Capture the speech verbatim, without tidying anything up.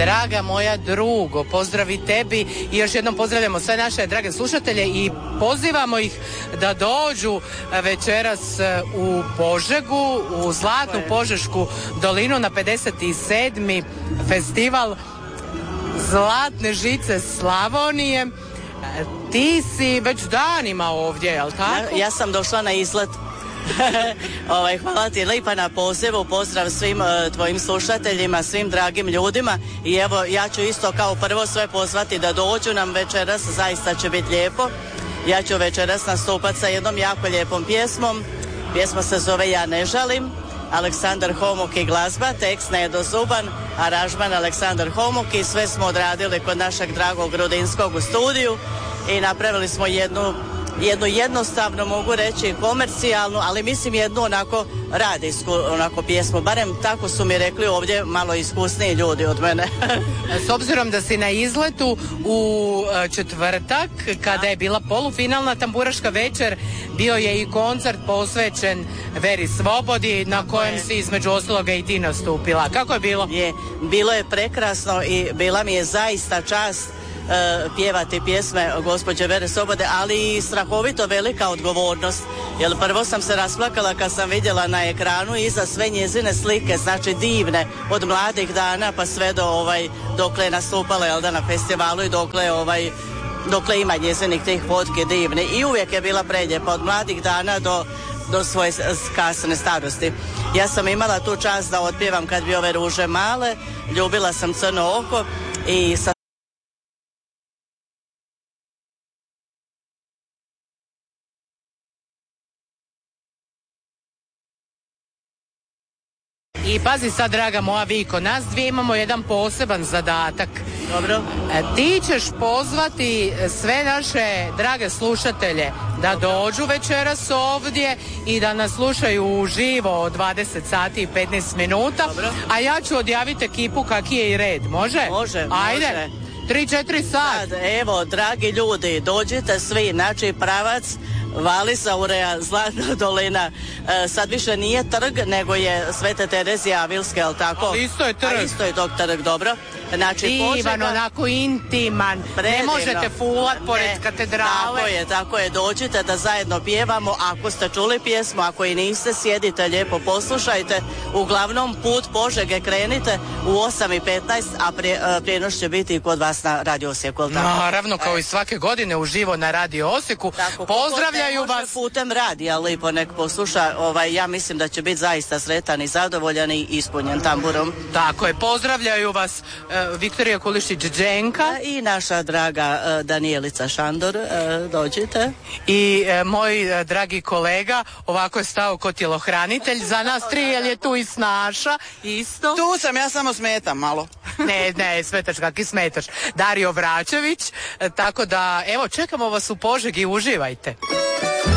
Draga moja drugo, pozdrav i tebi i još jednom pozdravljamo sve naše drage slušatelje i pozivamo ih da dođu večeras u Požegu, u Zlatnu Požešku dolinu na pedeset sedmi festival Zlatne žice Slavonije. Ti si već danima ovdje, jel tako? Ja, ja sam došla na izlet. ovaj, hvala ti lipa na pozivu, pozdrav svim uh, tvojim slušateljima, svim dragim ljudima i evo ja ću isto kao prvo sve pozvati da dođu nam večeras, zaista će biti lijepo. Ja ću večeras nastupati sa jednom jako lijepom pjesmom. Pjesma se zove Ja ne žalim, Aleksandar Homuk i glazba, tekst Nedo Zuban, aranžman Aleksandar Homuk i sve smo odradili kod našeg dragog Rudinskog u studiju i napravili smo jednu jednu jednostavno mogu reći komercijalnu, ali mislim jednu onako radijsku onako pjesmu, barem tako su mi rekli ovdje malo iskusniji ljudi od mene. S obzirom da si na izletu u četvrtak kada je bila polufinalna tamburaška večer, bio je i koncert posvećen Veri Svobodi na kojem si između ostaloga i ti nastupila. Kako je bilo? Je, bilo je prekrasno i bila mi je zaista čast Uh, pjevati pjesme gospođe Vere Svobode, ali i strahovito velika odgovornost, jer prvo sam se rasplakala kad sam vidjela na ekranu iza sve njezine slike, znači divne, od mladih dana pa sve do ovaj, dokle je nastupala jel da, na festivalu i dokle ovaj, dokle ima njezinih tih fotke divne i uvijek je bila preljepa od mladih dana do, do svoje kasne starosti. Ja sam imala tu čast da otpjevam Kad bi ove ruže male, Ljubila sam crno oko i sa I pazi sad, draga moja Viko, nas dvije imamo jedan poseban zadatak. Dobro. Ti ćeš pozvati sve naše drage slušatelje da dođu večeras ovdje i da nas slušaju uživo od dvadeset sati i petnaest minuta. Dobro. A ja ću odjaviti ekipu kaki je i red. Može? Može, Ajde. može. tri četiri sat. Sad, evo, dragi ljudi, dođite svi, znači pravac Valisa Ureja, Zlatna dolina. E, sad više nije trg, nego je Svete Terezije Avilske, jel tako? Ali isto je trg. A isto je tog trg, dobro. Znači, Divan, Požega, onako intiman. predivno. Ne možete fulat pored Ne, katedrale. Tako je, tako je. Dođite da zajedno pjevamo. Ako ste čuli pjesmu, ako i niste, sjedite lijepo, poslušajte. Uglavnom, put Požege krenite u osam i petnaest, a prije, prijenos će biti i kod vas na Radio Osijeku, jel tako? Naravno, kao i svake godine uživo na Radio Osijeku. Tako, Pozdravljaju vas vas. putem radija, lipo nek posluša, ovaj, ja mislim da će biti zaista sretan i zadovoljan i ispunjen tamburom. Tako je, pozdravljaju vas uh, Viktorija Kulišić-Đenka I naša draga uh, Danijelica Šandor, uh, dođite. i uh, moj uh, dragi kolega, ovako je stao ko tjelohranitelj za nas tri, jer je tu i Snaša, isto. Tu sam, ja samo smetam malo. Ne, ne, smetaš, kaki smetaš. Dario Vračević, uh, tako da, evo, čekamo vas u Požegi, uživajte.